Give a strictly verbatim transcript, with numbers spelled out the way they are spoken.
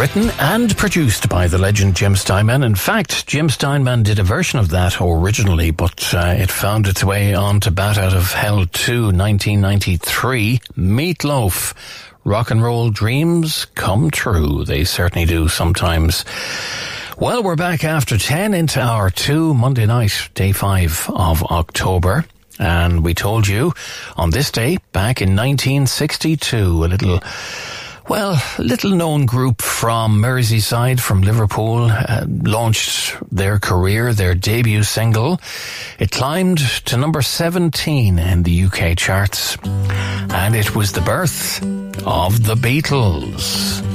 Written and produced by the legend Jim Steinman. In fact, Jim Steinman did a version of that originally, but uh, it found its way on to Bat Out of Hell two, nineteen ninety-three. Meatloaf. Rock and roll dreams come true. They certainly do sometimes. Well, we're back after ten into hour two, Monday night, day five of October. And we told you on this day, back in nineteen sixty-two, a little... Well, little-known group from Merseyside, from Liverpool, uh, launched their career, their debut single. It climbed to number seventeen in the U K charts, and it was the birth of the Beatles.